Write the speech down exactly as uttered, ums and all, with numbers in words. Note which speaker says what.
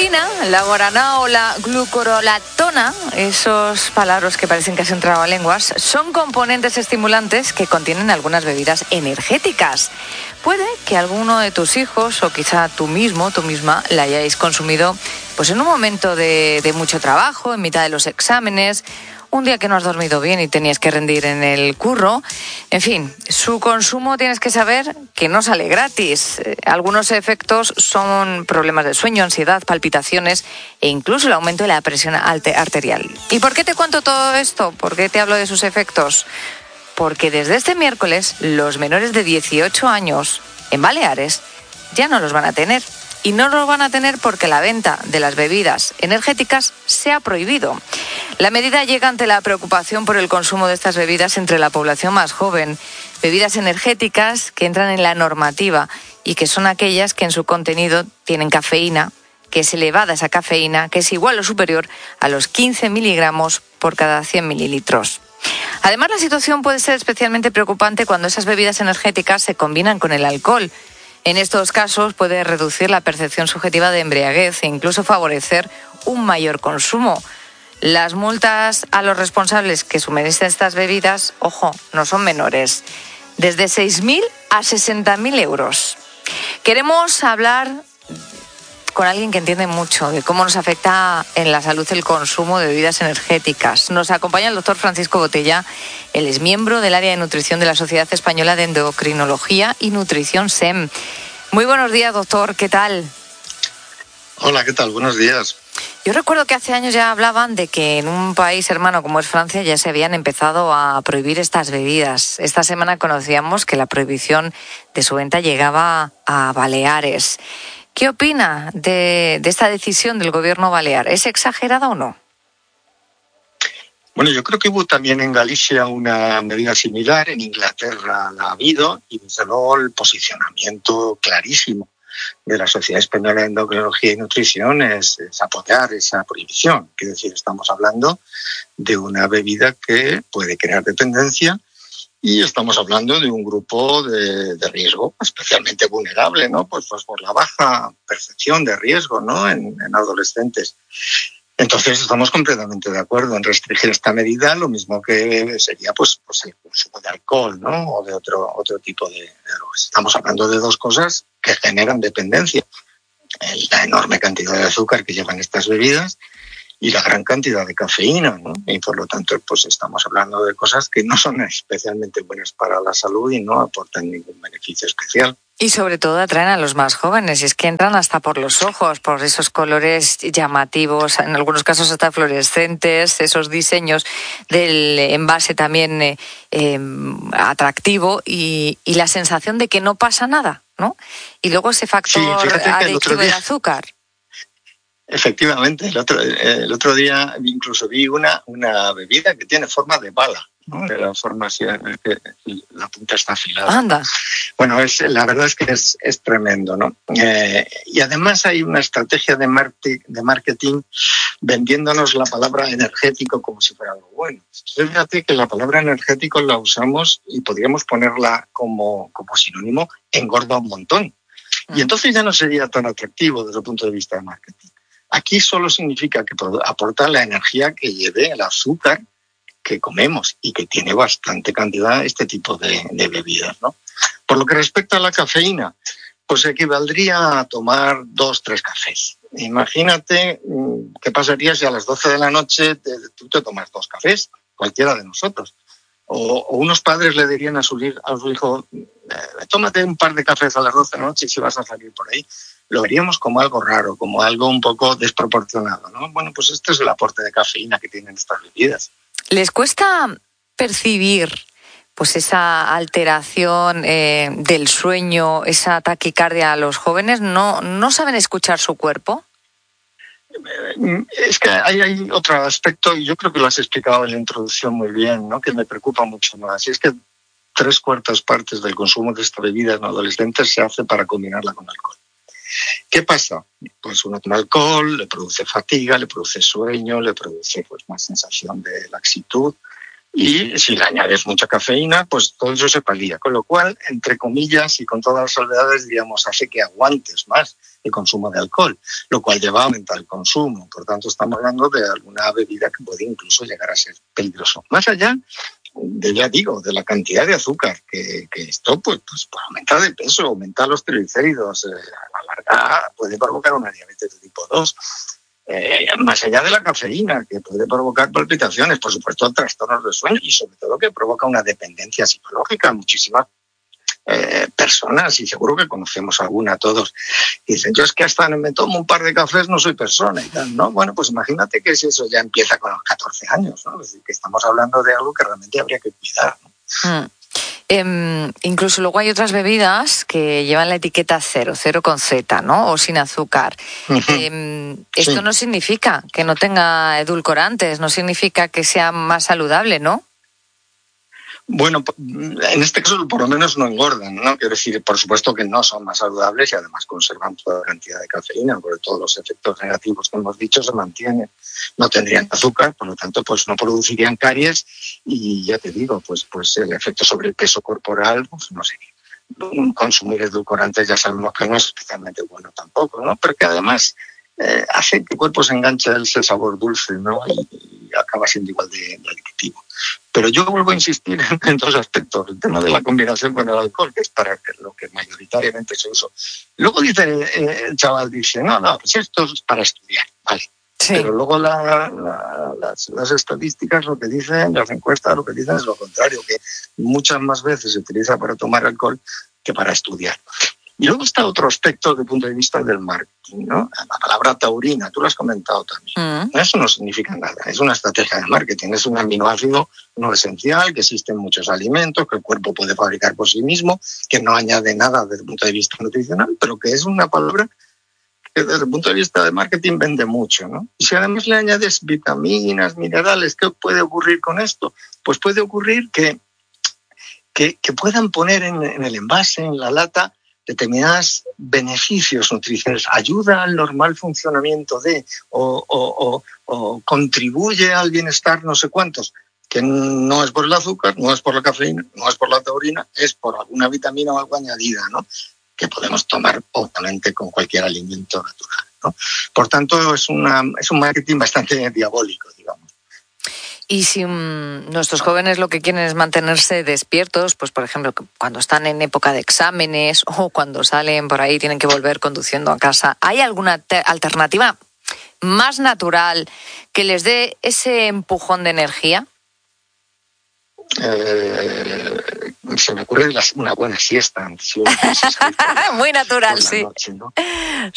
Speaker 1: cafeína, la guaraná o la glucurolatona, esos palabras que parecen que se han trabado lenguas, son componentes estimulantes que contienen algunas bebidas energéticas. Puede que alguno de tus hijos, o quizá tú mismo, tú misma, la hayáis consumido pues en un momento de, de mucho trabajo, en mitad de los exámenes, un día que no has dormido bien y tenías que rendir en el curro. En fin, su consumo tienes que saber que no sale gratis. Eh, algunos efectos son problemas de sueño, ansiedad, palpitaciones e incluso el aumento de la presión arterial. ¿Y por qué te cuento todo esto? ¿Por qué te hablo de sus efectos? Porque desde este miércoles los menores de dieciocho años en Baleares ya no los van a tener. Y no los van a tener porque la venta de las bebidas energéticas se ha prohibido. La medida llega ante la preocupación por el consumo de estas bebidas entre la población más joven. Bebidas energéticas que entran en la normativa y que son aquellas que en su contenido tienen cafeína, que es elevada esa cafeína, que es igual o superior a los quince miligramos por cada cien mililitros. Además, la situación puede ser especialmente preocupante cuando esas bebidas energéticas se combinan con el alcohol. En estos casos puede reducir la percepción subjetiva de embriaguez e incluso favorecer un mayor consumo. Las multas a los responsables que suministran estas bebidas, ojo, no son menores, desde seis mil a sesenta mil euros. Queremos hablar con alguien que entiende mucho de cómo nos afecta en la salud el consumo de bebidas energéticas. Nos acompaña el doctor Francisco Botella. Él es miembro del área de nutrición de la Sociedad Española de Endocrinología y Nutrición S E M. Muy buenos días, doctor. ¿Qué tal?
Speaker 2: Hola, ¿qué tal? Buenos días.
Speaker 1: Yo recuerdo que hace años ya hablaban de que en un país hermano como es Francia ya se habían empezado a prohibir estas bebidas. Esta semana conocíamos que la prohibición de su venta llegaba a Baleares. ¿Qué opina de, de esta decisión del gobierno balear? ¿Es exagerada o no?
Speaker 2: Bueno, yo creo que hubo también en Galicia una medida similar, en Inglaterra la ha habido, y desde luego el posicionamiento clarísimo de la Sociedad Española de Endocrinología y Nutrición es, es apoyar esa prohibición. Quiero decir, estamos hablando de una bebida que puede crear dependencia y estamos hablando de un grupo de, de riesgo especialmente vulnerable, ¿no? Pues, pues por la baja percepción de riesgo, ¿no? En, en adolescentes. Entonces estamos completamente de acuerdo en restringir esta medida, lo mismo que sería pues, pues el consumo de alcohol, ¿no? O de otro, otro tipo de, de drogas. Estamos hablando de dos cosas que generan dependencia. La enorme cantidad de azúcar que llevan estas bebidas y la gran cantidad de cafeína, ¿no? Y por lo tanto, pues estamos hablando de cosas que no son especialmente buenas para la salud y no aportan ningún beneficio especial.
Speaker 1: Y sobre todo atraen a los más jóvenes, y es que entran hasta por los ojos, por esos colores llamativos, en algunos casos hasta fluorescentes, esos diseños del envase también eh, eh, atractivo y, y la sensación de que no pasa nada, ¿no? Y luego ese factor
Speaker 2: sí,
Speaker 1: adictivo del azúcar.
Speaker 2: Efectivamente, el otro, el otro día incluso vi una, una bebida que tiene forma de bala, ¿no? De la forma así, que la punta está afilada.
Speaker 1: Anda.
Speaker 2: Bueno, es, la verdad es que es, es tremendo, ¿no? Eh, y además hay una estrategia de, marti, de marketing vendiéndonos la palabra energético como si fuera algo bueno. Fíjate que la palabra energético la usamos y podríamos ponerla como, como sinónimo engorda un montón. Y entonces ya no sería tan atractivo desde el punto de vista de marketing. Aquí solo significa que aporta la energía que lleve el azúcar que comemos y que tiene bastante cantidad este tipo de, de bebidas, ¿no? Por lo que respecta a la cafeína, pues equivaldría a tomar dos, tres cafés. Imagínate qué pasaría si a las doce de la noche te, tú te tomas dos cafés, cualquiera de nosotros. O, o unos padres le dirían a su, a su hijo, eh, tómate un par de cafés a las doce de la noche y si vas a salir por ahí. Lo veríamos como algo raro, como algo un poco desproporcionado, ¿no? Bueno, pues este es el aporte de cafeína que tienen estas bebidas.
Speaker 1: ¿Les cuesta percibir pues esa alteración eh, del sueño, esa taquicardia a los jóvenes? ¿No, no saben escuchar su cuerpo?
Speaker 2: Es que hay, hay otro aspecto, y yo creo que lo has explicado en la introducción muy bien, ¿no? Que me preocupa mucho más. Y es que tres cuartas partes del consumo de esta bebida en adolescentes se hace para combinarla con alcohol. ¿Qué pasa? Pues uno toma alcohol, le produce fatiga, le produce sueño, le produce pues más sensación de laxitud, Y si le añades mucha cafeína, pues todo eso se palía. Con lo cual, entre comillas y con todas las salvedades, digamos, hace que aguantes más el consumo de alcohol, lo cual lleva a aumentar el consumo. Por tanto, estamos hablando de alguna bebida que puede incluso llegar a ser peligroso. Más allá de, ya digo, de la cantidad de azúcar, que, que esto pues, pues, pues aumenta de peso, aumenta los triglicéridos, eh, a la larga puede provocar una diabetes de tipo dos. Eh, más allá de la cafeína, que puede provocar palpitaciones, por supuesto, trastornos de sueño y sobre todo que provoca una dependencia psicológica. Muchísimas eh, personas, y seguro que conocemos alguna todos, dicen, yo es que hasta me tomo un par de cafés no soy persona y tal, ¿no? Bueno, pues imagínate que si eso ya empieza con los catorce años, ¿no? Es decir, que estamos hablando de algo que realmente habría que cuidar, ¿no?
Speaker 1: Mm. Eh, incluso luego hay otras bebidas que llevan la etiqueta cero, cero con Z, ¿no? O sin azúcar. Uh-huh. Eh, esto sí. No significa que no tenga edulcorantes, no significa que sea más saludable, ¿no?
Speaker 2: Bueno, en este caso por lo menos no engordan, ¿no? Quiero decir, por supuesto que no son más saludables y además conservan toda la cantidad de cafeína, porque todos los efectos negativos que hemos dicho se mantienen. No tendrían azúcar, por lo tanto, pues no producirían caries y ya te digo, pues, pues el efecto sobre el peso corporal, pues no sé. Consumir edulcorantes ya sabemos que no es especialmente bueno tampoco, ¿no? Pero que además eh, hace que el cuerpo se enganche a ese sabor dulce, ¿no? Y, y acaba siendo igual de, de adictivo. Pero yo vuelvo a insistir en, en dos aspectos. El tema de la combinación con el alcohol, que es para lo que mayoritariamente se usa. Luego dice eh, el chaval, dice, no, no, pues esto es para estudiar, vale. Sí. Pero luego la, la, las, las estadísticas lo que dicen, las encuestas lo que dicen es lo contrario, que muchas más veces se utiliza para tomar alcohol que para estudiar. Y luego está otro aspecto desde el punto de vista del marketing, ¿no? La palabra taurina, tú lo has comentado también. Mm. Eso no significa nada, es una estrategia de marketing, es un aminoácido no esencial que existe en muchos alimentos, que el cuerpo puede fabricar por sí mismo, que no añade nada desde el punto de vista nutricional, pero que es una palabra que desde el punto de vista de marketing vende mucho, ¿no? Y si además le añades vitaminas, minerales, ¿qué puede ocurrir con esto? Pues puede ocurrir que, que, que puedan poner en, en el envase, en la lata, determinados beneficios nutricionales, ayuda al normal funcionamiento de, o, o, o, o contribuye al bienestar no sé cuántos, que no es por el azúcar, no es por la cafeína, no es por la taurina, es por alguna vitamina o algo añadida, ¿no? Que podemos tomar obviamente con cualquier alimento natural, ¿no? Por tanto, es, una, es un marketing bastante diabólico, digamos.
Speaker 1: Y si um, nuestros jóvenes lo que quieren es mantenerse despiertos, pues por ejemplo, cuando están en época de exámenes o cuando salen por ahí tienen que volver conduciendo a casa, ¿hay alguna te- alternativa más natural que les dé ese empujón de energía?
Speaker 2: Eh, se me ocurre una buena siesta.
Speaker 1: Muy natural, sí.
Speaker 2: Noche, ¿no?